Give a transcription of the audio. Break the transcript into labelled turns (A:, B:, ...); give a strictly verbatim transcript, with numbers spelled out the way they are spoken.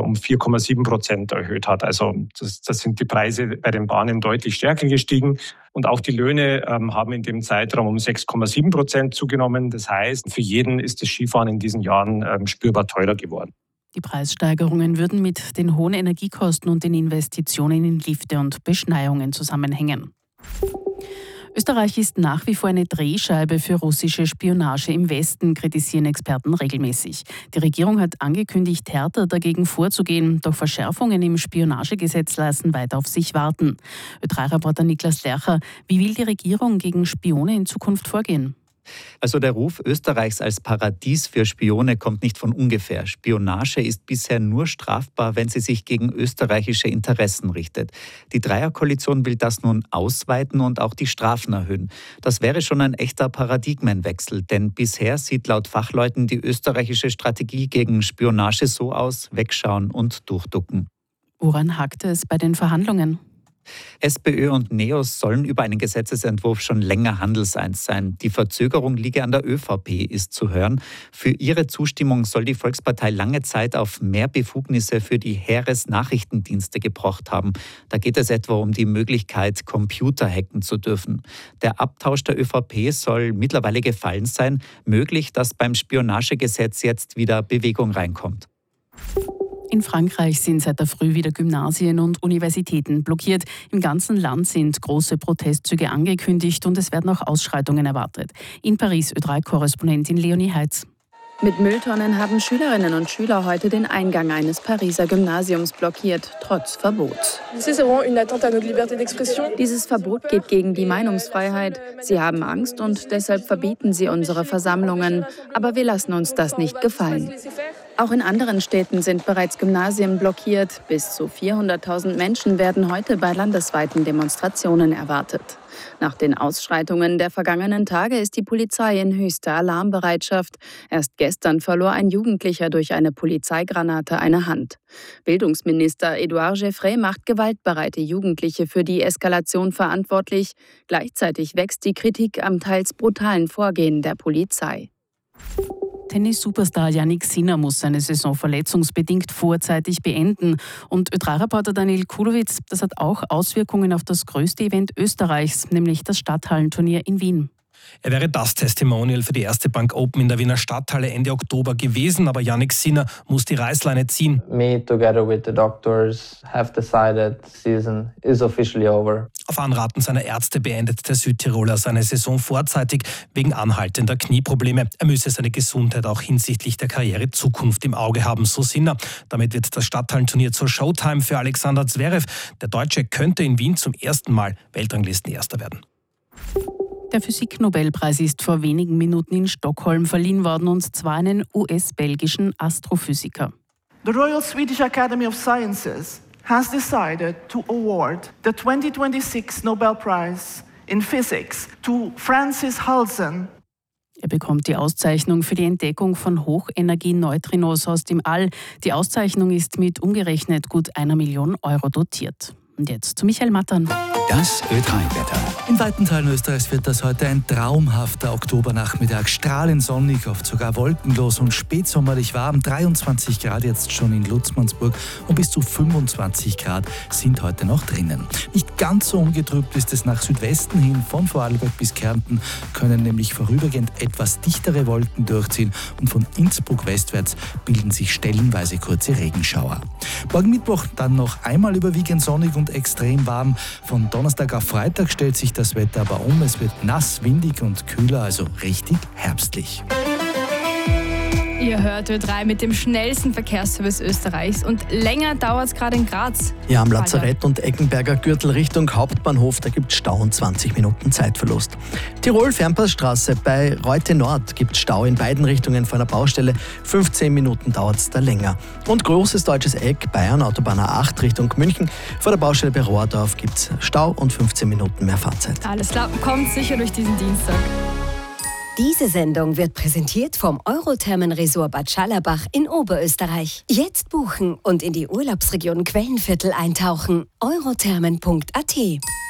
A: um vier Komma sieben Prozent erhöht hat. Also das, das sind die Preise bei den Bahnen deutlich stärker gestiegen. Und auch die Löhne ähm, haben in dem Zeitraum um sechs Komma sieben Prozent zugenommen. Das heißt, für jeden ist das Skifahren in diesen Jahren ähm, spürbar teurer geworden.
B: Die Preissteigerungen würden mit den hohen Energiekosten und den Investitionen in Lifte und Beschneiungen zusammenhängen. Österreich ist nach wie vor eine Drehscheibe für russische Spionage im Westen, kritisieren Experten regelmäßig. Die Regierung hat angekündigt, härter dagegen vorzugehen, doch Verschärfungen im Spionagegesetz lassen weiter auf sich warten. Ö drei Reporter Niklas Lercher, wie will die Regierung gegen Spione in Zukunft vorgehen?
C: Also der Ruf Österreichs als Paradies für Spione kommt nicht von ungefähr. Spionage ist bisher nur strafbar, wenn sie sich gegen österreichische Interessen richtet. Die Dreierkoalition will das nun ausweiten und auch die Strafen erhöhen. Das wäre schon ein echter Paradigmenwechsel, denn bisher sieht laut Fachleuten die österreichische Strategie gegen Spionage so aus: wegschauen und durchducken.
B: Woran hakte es bei den Verhandlungen?
C: SPÖ und NEOS sollen über einen Gesetzesentwurf schon länger handelseins sein. Die Verzögerung liege an der ÖVP, ist zu hören. Für ihre Zustimmung soll die Volkspartei lange Zeit auf mehr Befugnisse für die Heeresnachrichtendienste gepocht haben. Da geht es etwa um die Möglichkeit, Computer hacken zu dürfen. Der Abtausch der ÖVP soll mittlerweile gefallen sein. Möglich, dass beim Spionagegesetz jetzt wieder Bewegung reinkommt.
B: In Frankreich sind seit der Früh wieder Gymnasien und Universitäten blockiert. Im ganzen Land sind große Protestzüge angekündigt und es werden auch Ausschreitungen erwartet. In Paris Ö drei Korrespondentin Leonie Heitz.
D: Mit Mülltonnen haben Schülerinnen und Schüler heute den Eingang eines Pariser Gymnasiums blockiert, trotz Verbots. Dieses Verbot geht gegen die Meinungsfreiheit. Sie haben Angst und deshalb verbieten sie unsere Versammlungen. Aber wir lassen uns das nicht gefallen. Auch in anderen Städten sind bereits Gymnasien blockiert. Bis zu vierhunderttausend Menschen werden heute bei landesweiten Demonstrationen erwartet. Nach den Ausschreitungen der vergangenen Tage ist die Polizei in höchster Alarmbereitschaft. Erst gestern verlor ein Jugendlicher durch eine Polizeigranate eine Hand. Bildungsminister Édouard Geoffrey macht gewaltbereite Jugendliche für die Eskalation verantwortlich. Gleichzeitig wächst die Kritik am teils brutalen Vorgehen der Polizei.
B: Tennis-Superstar Jannik Sinner muss seine Saison verletzungsbedingt vorzeitig beenden. Und Ö drei Reporter Daniel Kulowitz, das hat auch Auswirkungen auf das größte Event Österreichs, nämlich das Stadthallenturnier in Wien.
E: Er wäre das Testimonial für die Erste Bank Open in der Wiener Stadthalle Ende Oktober gewesen, aber Jannik Sinner muss die Reißleine ziehen.
F: Me together with the doctors have decided the season is officially over.
E: Auf Anraten seiner Ärzte beendet der Südtiroler seine Saison vorzeitig wegen anhaltender Knieprobleme. Er müsse seine Gesundheit auch hinsichtlich der Karrierezukunft im Auge haben, so Sinner. Damit wird das Stadthallenturnier zur Showtime für Alexander Zverev. Der Deutsche könnte in Wien zum ersten Mal Weltranglistenerster werden.
B: Der Physik-Nobelpreis ist vor wenigen Minuten in Stockholm verliehen worden, und zwar einen U S-belgischen Astrophysiker.
G: The Royal Swedish Academy of Sciences has decided to award the twenty twenty-six Nobel Prize in Physics to Francis Halsen.
B: Er bekommt die Auszeichnung für die Entdeckung von Hochenergie-Neutrinos aus dem All. Die Auszeichnung ist mit umgerechnet gut einer Million Euro dotiert. Und jetzt zu Michael Mattern.
H: Das Ö drei Wetter.
I: In weiten Teilen Österreichs wird das heute ein traumhafter Oktobernachmittag. Strahlend sonnig, oft sogar wolkenlos und spätsommerlich warm. dreiundzwanzig Grad jetzt schon in Lutzmannsburg und bis zu fünfundzwanzig Grad sind heute noch drinnen. Nicht ganz so ungetrübt ist es nach Südwesten hin. Von Vorarlberg bis Kärnten können nämlich vorübergehend etwas dichtere Wolken durchziehen und von Innsbruck westwärts bilden sich stellenweise kurze Regenschauer. Morgen Mittwoch dann noch einmal überwiegend sonnig und extrem warm. Von Donnerstag auf Freitag stellt sich das Wetter aber um. Es wird nass, windig und kühler, also richtig herbstlich.
J: Ihr hört Ö drei mit dem schnellsten Verkehrsservice Österreichs und länger dauert es gerade in Graz.
K: Ja, am Lazarett und Eckenberger Gürtel Richtung Hauptbahnhof, da gibt es Stau und zwanzig Minuten Zeitverlust. Tirol-Fernpassstraße bei Reute Nord gibt es Stau in beiden Richtungen von der Baustelle. fünfzehn Minuten dauert es da länger. Und Großes Deutsches Eck, Bayern, Autobahn A acht Richtung München. Vor der Baustelle bei Rohrdorf gibt es Stau und fünfzehn Minuten mehr Fahrzeit.
J: Alles klar, kommt sicher durch diesen Dienstag.
L: Diese Sendung wird präsentiert vom Eurothermen-Resort Bad Schallerbach in Oberösterreich. Jetzt buchen und in die Urlaubsregion Quellenviertel eintauchen. eurothermen punkt a t.